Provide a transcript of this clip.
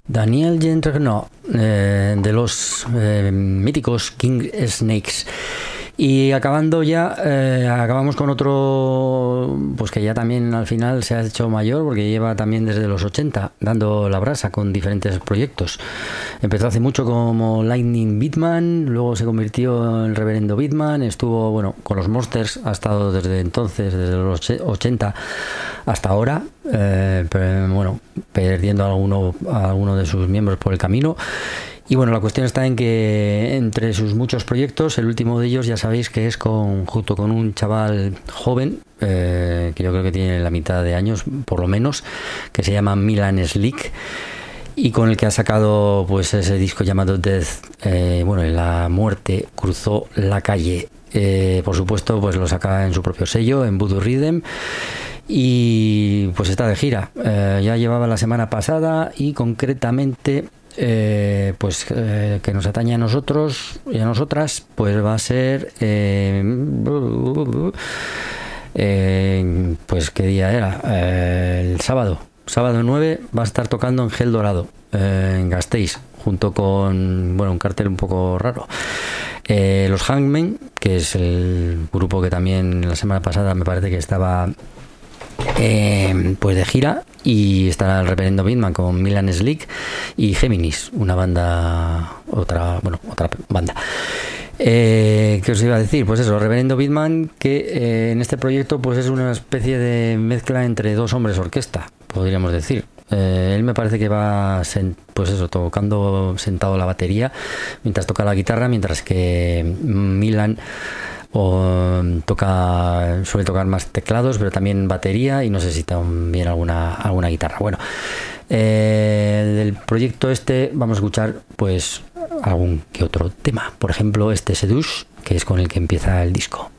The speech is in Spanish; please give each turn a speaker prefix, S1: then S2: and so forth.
S1: Daniel Gentregno, de los míticos King Snakes. Y acabando ya, acabamos con otro, pues que ya también al final se ha hecho mayor, porque lleva también desde los 80 dando la brasa con diferentes proyectos. Empezó hace mucho como Lightning Beatman, luego se convirtió en Reverendo Beatman, estuvo, bueno, con los Monsters, ha estado desde entonces, desde los 80 hasta ahora, pero bueno, perdiendo a alguno de sus miembros por el camino. Y bueno, la cuestión está en que entre sus muchos proyectos, el último de ellos ya sabéis que es junto con un chaval joven, que yo creo que tiene la mitad de años, por lo menos, que se llama Milan Slick, y con el que ha sacado pues ese disco llamado Death, bueno, la muerte cruzó la calle. Por supuesto, pues lo saca en su propio sello, en Voodoo Rhythm. Y pues está de gira. Ya llevaba la semana pasada y concretamente... que nos atañe a nosotros y a nosotras, pues va a ser pues qué día era, el sábado 9 va a estar tocando en Gel Dorado, en Gasteiz, junto con, bueno, un cartel un poco raro, los Hangmen, que es el grupo que también la semana pasada me parece que estaba pues de gira, y estará el Reverendo Beatman con Milan Slick y Géminis, otra banda. ¿Qué os iba a decir? Pues eso, Reverendo Beatman, que en este proyecto pues es una especie de mezcla entre dos hombres orquesta, podríamos decir. Él me parece que va pues eso, tocando sentado la batería mientras toca la guitarra, mientras que Milan suele tocar más teclados, pero también batería, y no sé si también alguna guitarra. Bueno, del proyecto vamos a escuchar pues algún que otro tema, por ejemplo este Seduce, que es con el que empieza el disco.